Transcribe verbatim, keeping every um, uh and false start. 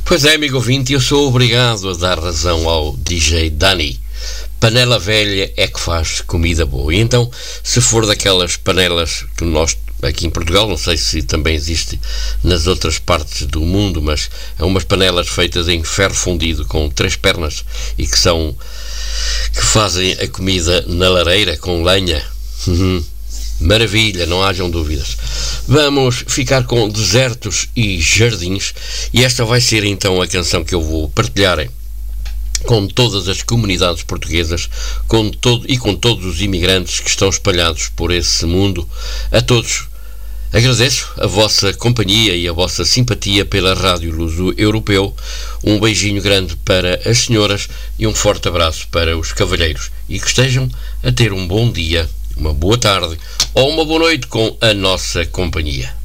Pois é, amigo ouvinte, eu sou obrigado a dar razão ao D J Dani. Panela velha é que faz comida boa. E então, se for daquelas panelas que nós, aqui em Portugal, não sei se também existe nas outras partes do mundo, mas é umas panelas feitas em ferro fundido com três pernas e que são, que fazem a comida na lareira com lenha. Maravilha, não hajam dúvidas. Vamos ficar com Desertos e Jardins, e esta vai ser então a canção que eu vou partilhar com todas as comunidades portuguesas, com todo, e com todos os imigrantes que estão espalhados por esse mundo. A todos agradeço a vossa companhia e a vossa simpatia pela Rádio Luso Europeu. Um beijinho grande para as senhoras e um forte abraço para os cavalheiros, e que estejam a ter um bom dia, uma boa tarde ou uma boa noite com a nossa companhia.